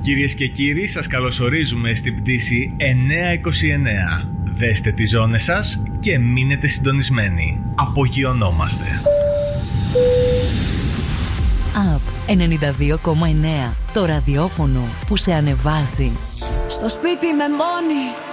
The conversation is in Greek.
Κυρίες και κύριοι, σας καλωσορίζουμε στην πτήση 929. Δέστε τις ζώνες σας και μείνετε συντονισμένοι. Απογειωνόμαστε. Up 92,9. Το ραδιόφωνο που σε ανεβάζει. Στο σπίτι με μόνη.